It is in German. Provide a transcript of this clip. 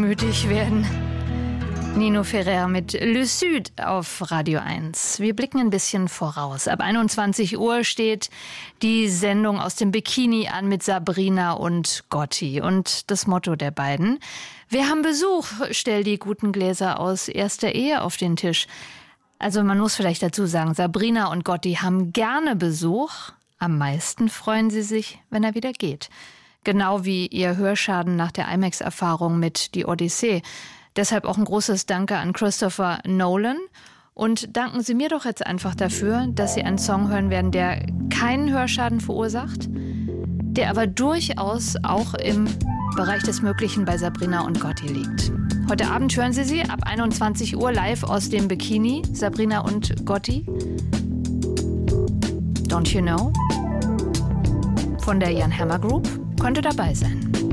wehmütig werden. Nino Ferrer mit Le Sud auf Radio 1. Wir blicken ein bisschen voraus. Ab 21 Uhr steht die Sendung aus dem Bikini an mit Sabrina und Gotti. Und das Motto der beiden: Wir haben Besuch, stell die guten Gläser aus erster Ehe auf den Tisch. Also man muss vielleicht dazu sagen, Sabrina und Gotti haben gerne Besuch. Am meisten freuen sie sich, wenn er wieder geht. Genau wie ihr Hörschaden nach der IMAX-Erfahrung mit Die Odyssee. Deshalb auch ein großes Danke an Christopher Nolan. Und danken Sie mir doch jetzt einfach dafür, dass Sie einen Song hören werden, der keinen Hörschaden verursacht, der aber durchaus auch im Bereich des Möglichen bei Sabrina und Gotti liegt. Heute Abend hören Sie ab 21 Uhr live aus dem Bikini, Sabrina und Gotti. Don't You Know? Von der Jan Hammer Group könnte dabei sein.